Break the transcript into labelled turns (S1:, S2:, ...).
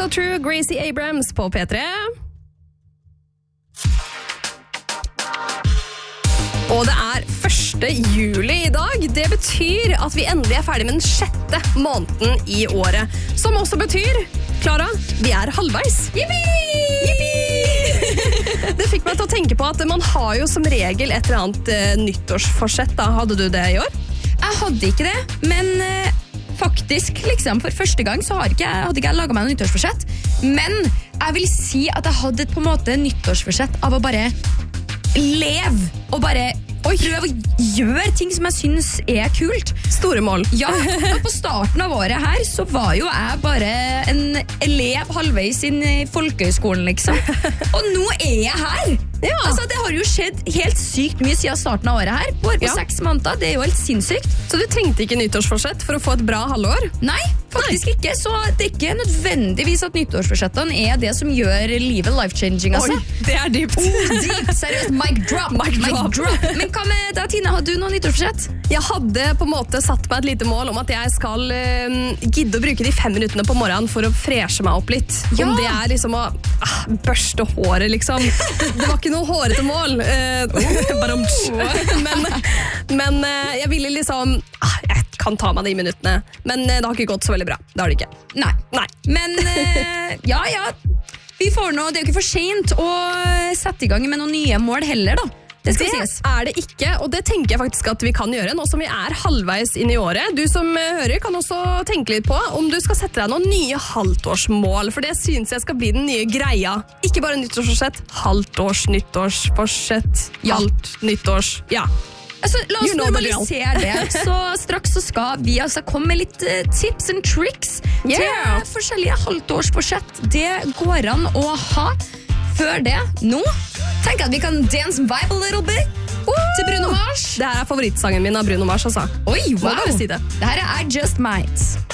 S1: So True, Gracie Abrams på P3. Og det er 1. juli i dag. Det betyr at vi endelig er ferdig med den 6. måneden i året. Som også betyr, Klara, vi er halvveis. Yippie! Det fikk meg til å tenke på at man har jo som regel et eller annet nyttårsforsett. Da. Hadde du det i år?
S2: Jeg hadde ikke det, men faktisk, liksom, for første gang så hadde ikke jeg laget meg noe nyttårsforsett. Men jeg vil si at jeg hadde på en måte nyttårsforsett av å bare leve og bare prøve å gjøre ting som jeg synes er kult.
S1: Store mål.
S2: Ja, og på starten av året her så var jo jeg bare en elev halvveis inn i folkehøyskolen, liksom. Og nå er jeg her. Ja. Altså, det har jo skjedd helt sykt mye siden starten av året her. Bare på 6 måneder, det er jo helt sinnssykt.
S1: Så du trengte ikke nyttårsforsett for å få et bra halvår?
S2: Nei, faktisk ikke. Så det er ikke nødvendigvis at nyttårsforsettene er det som gjør livet life-changing, altså.
S1: Oi, det er dypt.
S2: Dypt, seriøst. Mic drop. Men hva med deg, Tina? Hadde du noen nyttårsforsett?
S1: Jeg hadde på en måte satt meg et lite mål om at jeg skal gidde å bruke de 5 minuttene på morgenen for å freshe meg opp litt.
S2: Ja.
S1: Om det er liksom å børste håret, liksom. Det var ikke noe hårete mål. Men jeg ville liksom jeg kan ta meg de minuttene. Men det har ikke gått så veldig bra. Det har det ikke.
S2: Nei. Men ja. Vi får nå, det er jo ikke for sent å sette i gang med noen nye mål heller, da. Det
S1: er det ikke, og det tenker jeg faktisk at vi kan gjøre nå som vi er halvveis inn i året. Du som hører kan også tenke litt på om du skal sette deg noen nye halvtårsmål, for det synes jeg skal bli den nye greia. Ikke bare nyttårsforsett, nyttårsforsett, nyttårs, ja.
S2: Altså, la oss normalisere det, så straks så skal vi komme med litt tips and tricks til forskjellige halvtårsforsett. Det går an å ha. Før det, nå tenker jeg at vi kan dance vibe a little bit til Bruno Mars.
S1: Det her er favorittsangen min av Bruno Mars, altså.
S2: Oi, wow.
S1: Må bare si det.
S2: Det her er I Just Might.